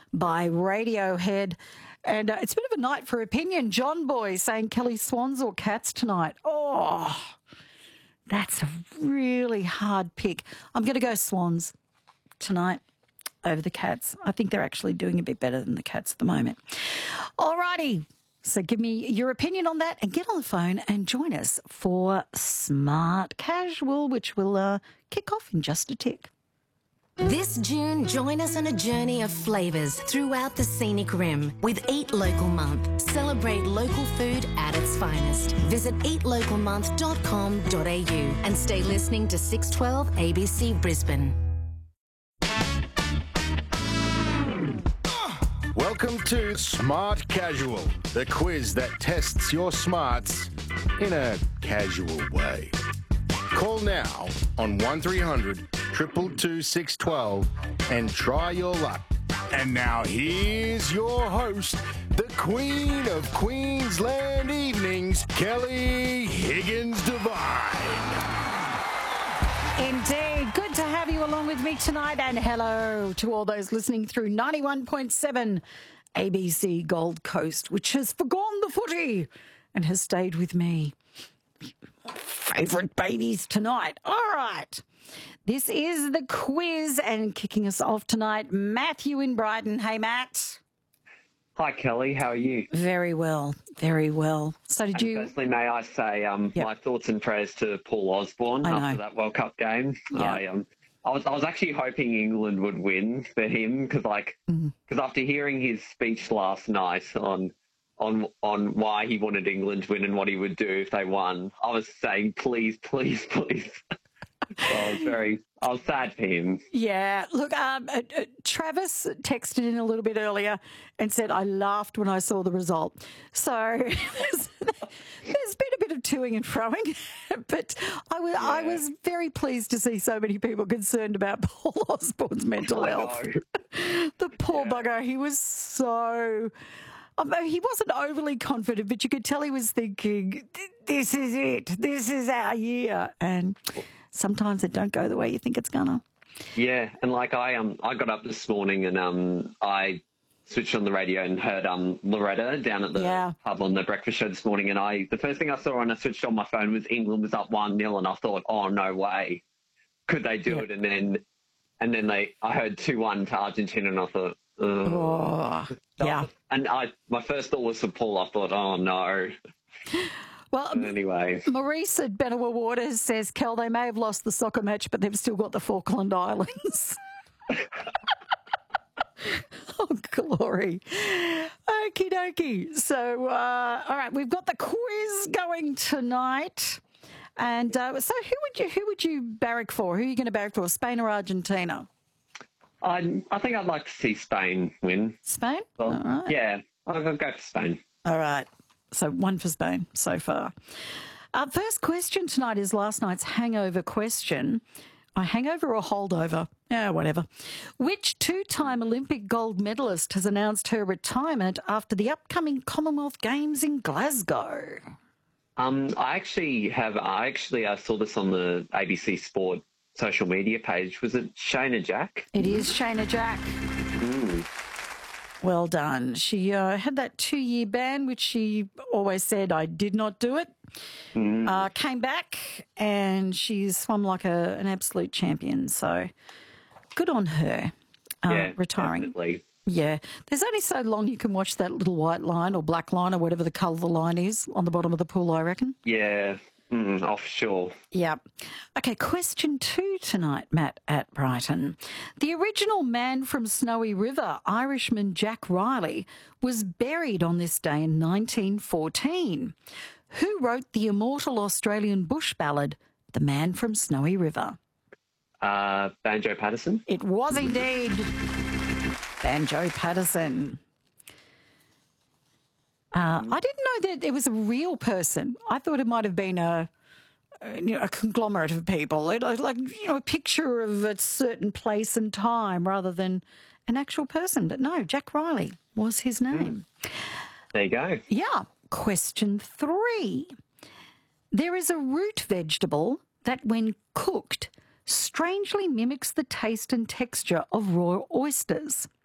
by Radiohead. And it's a bit of a night for opinion. John Boy saying Kelly Swans or Cats tonight. Oh, that's a really hard pick. I'm going to go Swans tonight over the Cats. I think they're actually doing a bit better than the Cats at the moment. All righty. So give me your opinion on that and get on the phone and join us for Smart Casual, which will kick off in just a tick. This June, join us on a journey of flavours throughout the scenic rim with Eat Local Month. Celebrate local food at its finest. Visit eatlocalmonth.com.au and stay listening to 612 ABC Brisbane. Welcome to Smart Casual, the quiz that tests your smarts in a casual way. Call now on 1300 222 612 and try your luck. And now here's your host, the Queen of Queensland Evenings, Kelly Higgins Devine. Indeed. Good to have you along with me tonight, and hello to all those listening through 91.7 ABC Gold Coast, which has forgone the footy and has stayed with me. Favourite babies tonight. All right. This is the quiz, and kicking us off tonight, Matthew in Brighton. Hey, Matt. Hi, Kelly. How are you? Very well. Very well. So did you... Firstly, may I say my thoughts and prayers to Paul Osborne after that World Cup game. Yeah. I was actually hoping England would win for him because after hearing his speech last night on why he wanted England to win and what he would do if they won, I was saying, please, please, please. So I was sad for him. Yeah. Look, Travis texted in a little bit earlier and said, I laughed when I saw the result. So there's been a bit of toing and froing, but I was very pleased to see so many people concerned about Paul Osborne's mental health. The poor bugger, he was so... he wasn't overly confident, but you could tell he was thinking, this is it. This is our year. And sometimes it don't go the way you think it's gonna. Yeah, and like I got up this morning and I switched on the radio and heard Loretta down at the pub on the breakfast show this morning, and the first thing I saw when I switched on my phone was England was up 1-0, and I thought, oh no way, could they do it? And then I heard 2-1 to Argentina, and I thought, and my first thought was for Paul. I thought, oh no. Well, anyway, Maurice at Benawa Waters says, Kel, they may have lost the soccer match, but they've still got the Falkland Islands. Oh, glory. Okie dokie. So, all right, we've got the quiz going tonight. And so who would you barrack for? Who are you going to barrack for, Spain or Argentina? I think I'd like to see Spain win. Spain? Well, all right. Yeah, I'll go for Spain. All right. So one for Spain so far. Our first question tonight is last night's hangover question. A hangover or holdover? Yeah, whatever. Which two-time Olympic gold medalist has announced her retirement after the upcoming Commonwealth Games in Glasgow? I saw this on the ABC Sport social media page. Was it Shayna Jack? It is Shayna Jack. Well done. She had that 2-year ban, which she always said, I did not do it. Came back and she's swum like an absolute champion. So good on her retiring. Definitely. Yeah. There's only so long you can watch that little white line or black line or whatever the colour the line is on the bottom of the pool, I reckon. Yeah. Offshore. Yeah. Okay, question 2 tonight, Matt at Brighton. The original Man from Snowy River, Irishman Jack Riley, was buried on this day in 1914. Who wrote the immortal Australian bush ballad, The Man from Snowy River? Banjo Patterson? It was indeed Banjo Patterson. I didn't know that it was a real person. I thought it might have been a conglomerate of people, a picture of a certain place and time rather than an actual person. But no, Jack Riley was his name. There you go. Yeah. Question 3. There is a root vegetable that, when cooked, strangely mimics the taste and texture of raw oysters.